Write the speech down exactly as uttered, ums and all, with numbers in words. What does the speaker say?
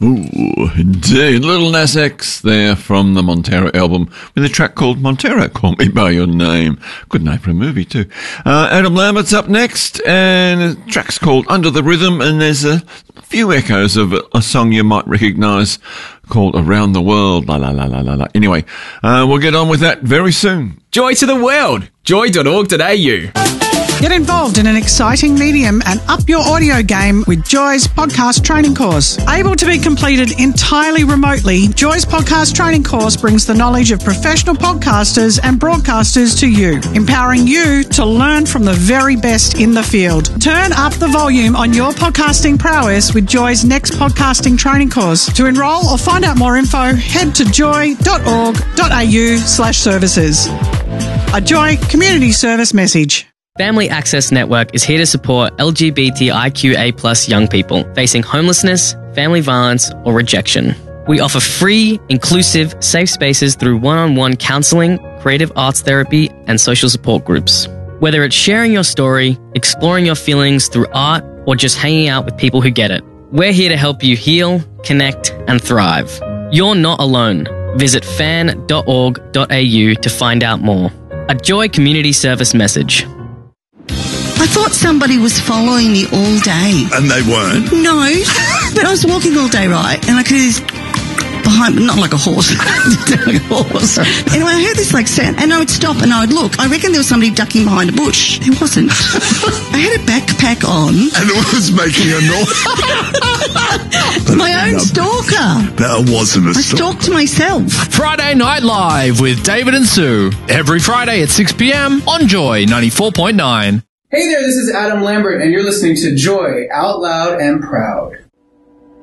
Ooh, indeed. Little Nas X there from the Montero album with a track called Montero, Call Me By Your Name. Good name for a movie too. Uh, Adam Lambert's up next, and the track's called Under the Rhythm, and there's a few echoes of a, a song you might recognise called Around the World. La la la la la la. Anyway, uh, we'll get on with that very soon. Joy to the world. joy dot org dot a u. Get involved in an exciting medium and up your audio game with Joy's podcast training course. Able to be completed entirely remotely, Joy's podcast training course brings the knowledge of professional podcasters and broadcasters to you, empowering you to learn from the very best in the field. Turn up the volume on your podcasting prowess with Joy's next podcasting training course. To enrol or find out more info, head to joy dot org dot a u slash services. A Joy community service message. Family Access Network is here to support L G B T I Q A plus young people facing homelessness, family violence, or rejection. We offer free, inclusive, safe spaces through one-on-one counselling, creative arts therapy, and social support groups. Whether it's sharing your story, exploring your feelings through art, or just hanging out with people who get it, we're here to help you heal, connect, and thrive. You're not alone. Visit fan dot org dot a u to find out more. A Joy community service message. I thought somebody was following me all day. And they weren't? No, but I was walking all day, right? And I could hear this behind me, not like a horse, like a horse. Anyway, I heard this like sound, and I would stop and I would look. I reckon there was somebody ducking behind a bush. There wasn't. I had a backpack on. And it was making a noise. My own stalker. That wasn't a I stalker. stalked myself. Friday Night Live with David and Sue. Every Friday at six p.m. on Joy ninety-four point nine. Hey there, this is Adam Lambert, and you're listening to Joy, Out Loud and Proud.